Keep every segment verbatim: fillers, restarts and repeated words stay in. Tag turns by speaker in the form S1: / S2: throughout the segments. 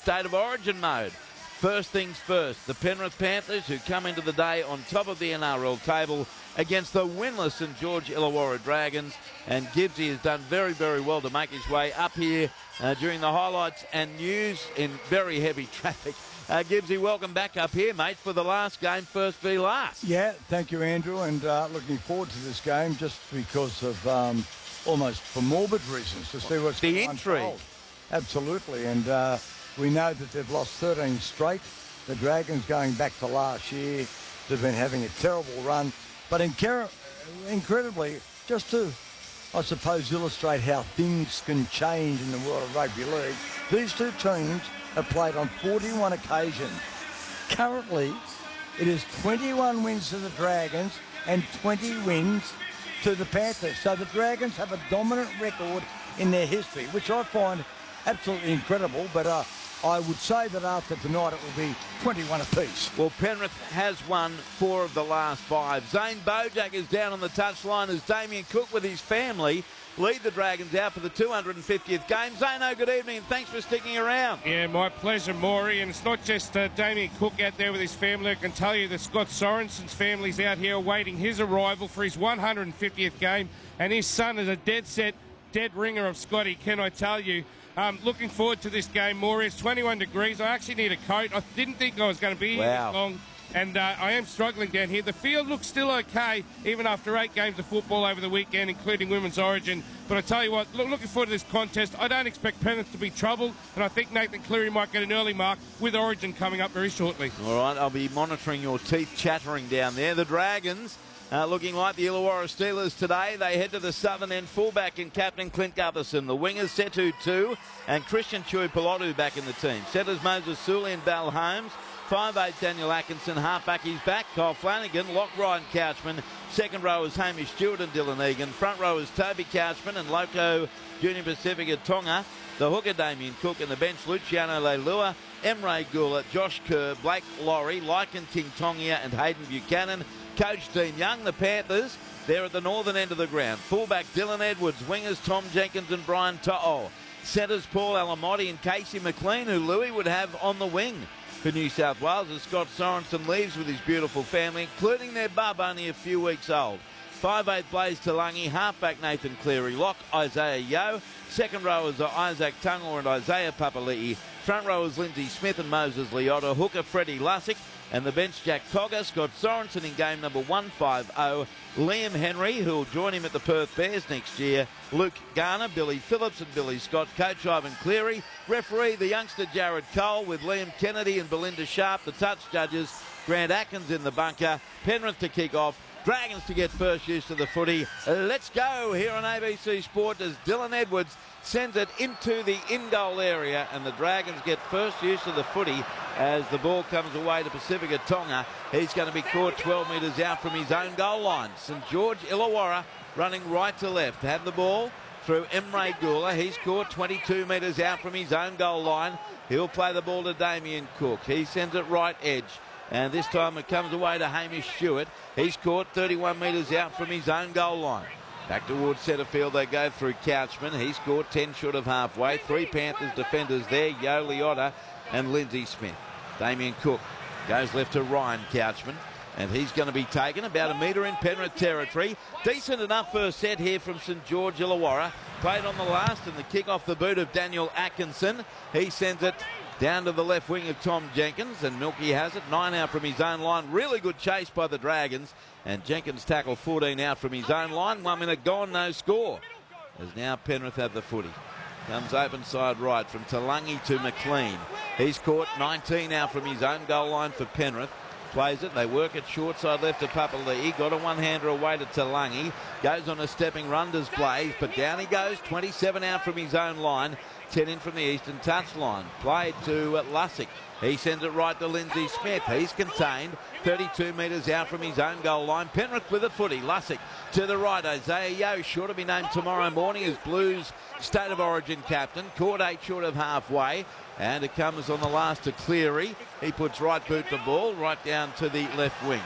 S1: State of Origin mode. First things first, the Penrith Panthers, who come into the day on top of the N R L table against the winless St George Illawarra Dragons. And Gibbsy has done very, very well to make his way up here uh, during the highlights and news in very heavy traffic. Uh, Gibbsy, welcome back up here, mate, for the last game, first v last.
S2: Yeah, thank you, Andrew, and uh, looking forward to this game just because of um, almost for morbid reasons, to see what's
S1: the
S2: going
S1: intrigue.
S2: on. Absolutely, and uh, we know that they've lost thirteen straight. The Dragons, going back to last year, they've been having a terrible run. But incre incredibly, just to, I suppose, illustrate how things can change in the world of rugby league, these two teams have played on forty-one occasions. Currently, it is twenty-one wins to the Dragons and twenty wins to the Panthers. So the Dragons have a dominant record in their history, which I find absolutely incredible. But uh, I would say that after tonight it will be twenty-one apiece.
S1: Well, Penrith has won four of the last five. Zane Bojack is down on the touchline as Damien Cook with his family lead the Dragons out for the two hundred fiftieth game. Zano, good evening and thanks for sticking around.
S3: Yeah, my pleasure, Maury. And it's not just uh, Damien Cook out there with his family. I can tell you that Scott Sorensen's family's out here awaiting his arrival for his one hundred fiftieth game. And his son is a dead set, dead ringer of Scotty, can I tell you. Um, looking forward to this game, Maury. It's twenty-one degrees. I actually need a coat. I didn't think I was going to be here
S1: wow.
S3: this long. And uh, I am struggling down here. The field looks still okay, even after eight games of football over the weekend, including Women's Origin. But I tell you what, look, looking forward to this contest. I don't expect Penrith to be troubled, and I think Nathan Cleary might get an early mark with Origin coming up very shortly.
S1: All right, I'll be monitoring your teeth chattering down there. The Dragons uh, looking like the Illawarra Steelers today. They head to the southern end, fullback and captain Clint Gutherson. The wingers, Setu two and Christian Chui-Pilotu back in the team. Setters Moses Suli and Bal Holmes. five eight Daniel Atkinson, halfback he's back. Kyle Flanagan, lock Ryan Couchman. Second row is Hamish Stewart and Dylan Egan. Front row is Toby Couchman and Loco Junior Pacifica Tonga. The hooker Damien Cook and the bench Luciano Leilua, Emre Gula, Josh Kerr, Blake Laurie, Lycan King Tongia and Hayden Buchanan. Coach Dean Young. The Panthers, they're at the northern end of the ground. Fullback Dylan Edwards, wingers Tom Jenkins and Brian To'o. Centres Paul Alamotti and Casey McLean, who Louis would have on the wing for New South Wales as Scott Sorensen leaves with his beautiful family, including their bub, only a few weeks old. five eight Blaze Talangi, halfback Nathan Cleary, lock Isaiah Yeo. Second row is Isaac Tungor and Isaiah Papali'i. Front row is Lindsay Smith and Moses Liotta. Hooker Freddie Lussick and the bench Jack Cogger. Scott Sorensen in game number one fifty. Liam Henry, who will join him at the Perth Bears next year. Luke Garner, Billy Phillips and Billy Scott. Coach Ivan Cleary. Referee, the youngster Jared Cole with Liam Kennedy and Belinda Sharp. The touch judges, Grant Atkins in the bunker. Penrith to kick off. Dragons to get first use of the footy. Let's go here on A B C Sport as Dylan Edwards sends it into the in-goal area and the Dragons get first use of the footy as the ball comes away to Pacifica Tonga. He's going to be caught twelve metres out from his own goal line. St George Illawarra running right to left. Have the ball through Emre Gula. He's caught twenty-two metres out from his own goal line. He'll play the ball to Damien Cook. He sends it right edge. And this time it comes away to Hamish Stewart. He's caught thirty-one metres out from his own goal line. Back towards centre field they go through Couchman. He's caught ten short of halfway. Three Panthers defenders there, Yo Liotta and Lindsay Smith. Damien Cook goes left to Ryan Couchman. And he's going to be taken about a metre in Penrith territory. Decent enough first set here from St George Illawarra. Played on the last and the kick off the boot of Daniel Atkinson. He sends it down to the left wing of Tom Jenkins, and Milky has it. Nine out from his own line. Really good chase by the Dragons. And Jenkins tackled fourteen out from his own line. One minute gone, no score. As now Penrith have the footy. Comes open side right from Talangi to McLean. He's caught nineteen out from his own goal line for Penrith. Plays it. They work it short side left to Papali'i. Got a one-hander away to Talangi. Goes on a stepping run, does Blaze. But down he goes. twenty-seven out from his own line. ten in from the eastern touchline. Played to uh, Lussick. He sends it right to Lindsay Smith. He's contained. thirty-two metres out from his own goal line. Penrith with a footy. Lussick to the right. Isaiah Yeo sure to be named tomorrow morning as Blues State of Origin captain. Caught eight short of halfway. And it comes on the last to Cleary. He puts right boot to ball right down to the left wing.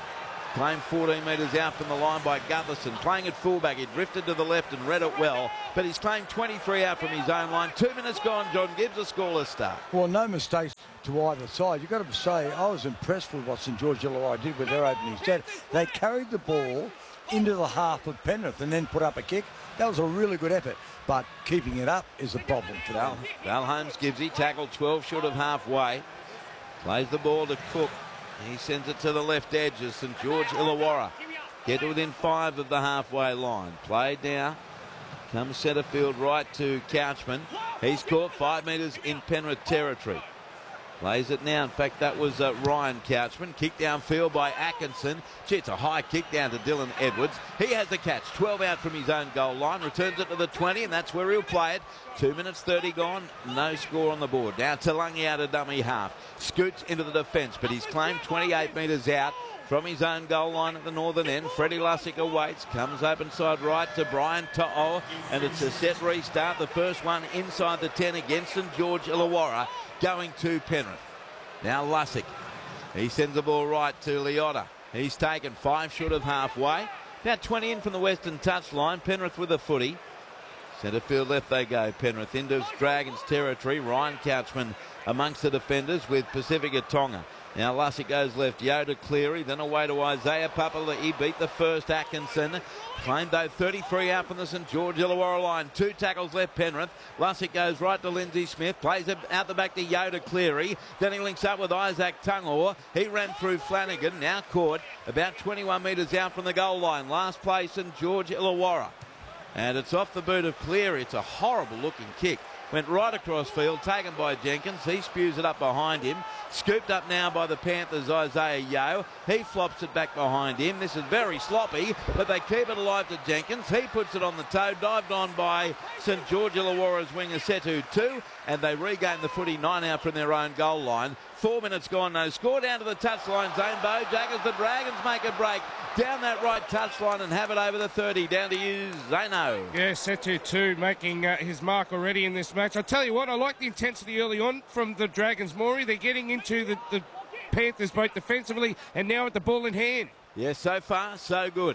S1: Claimed fourteen metres out from the line by Gutherson. Playing at fullback, he drifted to the left and read it well. But he's claimed twenty-three out from his own line. Two minutes gone, John Gibbs, a scoreless start.
S2: Well, no mistakes to either side. You've got to say, I was impressed with what St George Illawarra did with their opening set. They carried the ball into the half of Penrith and then put up a kick. That was a really good effort, but keeping it up is a problem for them.
S1: Val Holmes gives he tackled twelve short of halfway. Plays the ball to Cook. He sends it to the left edge as St George Illawarra get to within five of the halfway line. Played now. Comes centre field right to Couchman. He's caught five metres in Penrith territory. Plays it now. In fact, that was uh, Ryan Couchman. Kick downfield by Atkinson. Gee, it's a high kick down to Dylan Edwards. He has the catch. twelve out from his own goal line. Returns it to the twenty, and that's where he'll play it. two minutes thirty gone. No score on the board. Now Talangi out of dummy half. Scoots into the defence, but he's claimed twenty-eight metres out from his own goal line at the northern end. Freddie Lussick awaits. Comes open side right to Brian To'o, and it's a set restart. The first one inside the ten against St George Illawarra, going to Penrith. Now Lussick. He sends the ball right to Leota. He's taken five short of halfway. Now twenty in from the western touchline. Penrith with a footy. Centre field left they go. Penrith into Dragons territory. Ryan Couchman amongst the defenders with Pacifica Tonga. Now Lussick goes left. Yoda Cleary. Then away to Isaiah Papali'i. He beat the first Atkinson. Claimed though thirty-three out from the St George Illawarra line. Two tackles left Penrith. Lussick goes right to Lindsay Smith. Plays it out the back to Yoda Cleary. Then he links up with Isaac Tungor. He ran through Flanagan. Now caught about twenty-one metres out from the goal line. Last place St George Illawarra. And it's off the boot of Cleary. It's a horrible looking kick. Went right across field, taken by Jenkins. He spews it up behind him. Scooped up now by the Panthers' Isaiah Yeo. He flops it back behind him. This is very sloppy, but they keep it alive to Jenkins. He puts it on the toe, dived on by St George Illawarra's winger Setu two, and they regain the footy nine out from their own goal line. Four minutes gone, no score. Down to the touchline zone. Bo Jaggers, the Dragons make a break down that right touchline and have it over the thirty. Down to you, Zano.
S3: Yeah, Setu two making uh, his mark already in this match. I tell you what, I like the intensity early on from the Dragons, Maury. They're getting into the, the Panthers both defensively and now with the ball in hand.
S1: Yeah, so far, so good.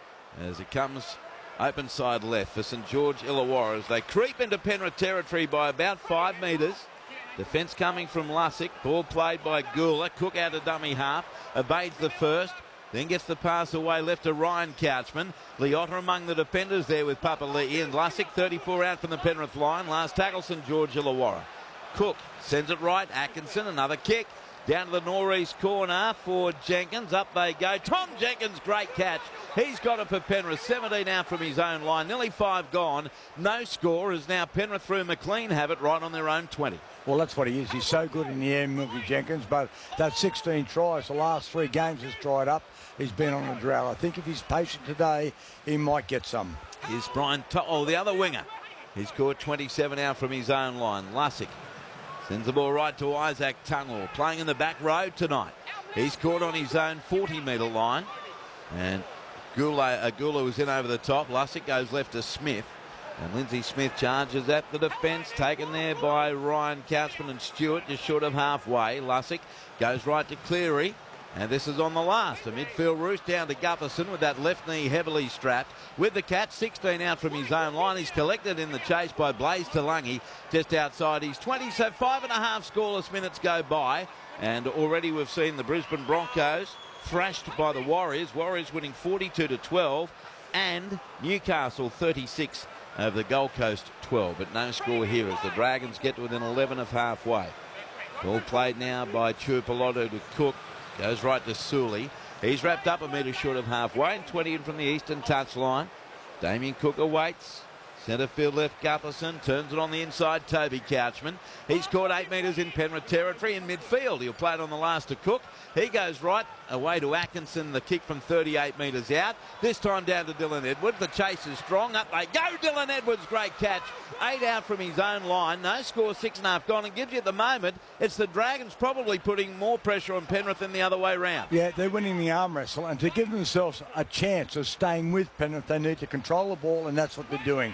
S1: As it comes open side left for St George Illawarra as they creep into Penrith territory by about five metres. Defence coming from Lussick. Ball played by Gula. Cook out of dummy half. Evades the first. Then gets the pass away left to Ryan Couchman. Leota among the defenders there with Papali'i and Lussick. thirty-four out from the Penrith line. Last tackle St George Illawarra. Cook sends it right. Atkinson, another kick. Down to the northeast corner for Jenkins. Up they go. Tom Jenkins, great catch. He's got it for Penrith. seventeen out from his own line. Nearly five gone. No score as now Penrith through McLean have it right on their own twenty.
S2: Well, that's what he is. He's so good in the air, Milky Jenkins, but that sixteen tries, the last three games has dried up. He's been on a drought. I think if he's patient today, he might get some.
S1: Here's Brian To'o, the other winger. He's caught twenty-seven out from his own line. Lussick sends the ball right to Isaac Tungor, playing in the back row tonight. He's caught on his own forty metre line. And Gula, uh, Gula was in over the top. Lussick goes left to Smith. And Lindsay Smith charges at the defence, taken there by Ryan Couchman and Stewart, just short of halfway. Lussick goes right to Cleary. And this is on the last. A midfield roost down to Gutherson with that left knee heavily strapped. With the catch, sixteen out from his own line. He's collected in the chase by Blaze Talangi just outside his twenty. So five and a half scoreless minutes go by. And already we've seen the Brisbane Broncos thrashed by the Warriors. Warriors winning forty-two to twelve. And Newcastle thirty-six over the Gold Coast twelve. But no score here as the Dragons get to within eleven of halfway. Ball played now by Tuipulotu to Cook. Goes right to Sully. He's wrapped up a metre short of halfway and twenty in from the eastern touchline. Damien Cook awaits. Centre field left Gutherson. Turns it on the inside. Toby Couchman. He's caught eight metres in Penrith territory in midfield. He'll play it on the last to Cook. He goes right away to Atkinson. The kick from thirty-eight metres out. This time down to Dylan Edwards. The chase is strong. Up they go. Dylan Edwards. Great catch. Eight out from his own line. No score. Six and a half gone. And gives you at the moment, it's the Dragons probably putting more pressure on Penrith than the other way round.
S2: Yeah, they're winning the arm wrestle. And to give themselves a chance of staying with Penrith, they need to control the ball. And that's what they're doing.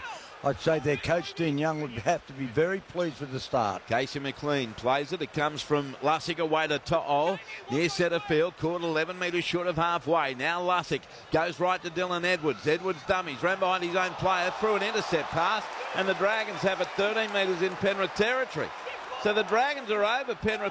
S2: I'd say their coach, Dean Young, would have to be very pleased with the start.
S1: Casey McLean plays it. It comes from Lussick away to To'o. Near centre field, caught eleven metres short of halfway. Now Lussick goes right to Dylan Edwards. Edwards dummies, ran behind his own player, threw an intercept pass, and the Dragons have it thirteen metres in Penrith territory. So the Dragons are over Penrith